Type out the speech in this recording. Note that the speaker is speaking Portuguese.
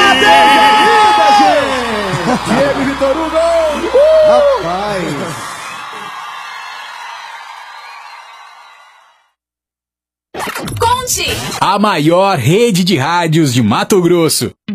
Diego e Vitor Hugo! Rapaz! A maior rede de rádios de Mato Grosso.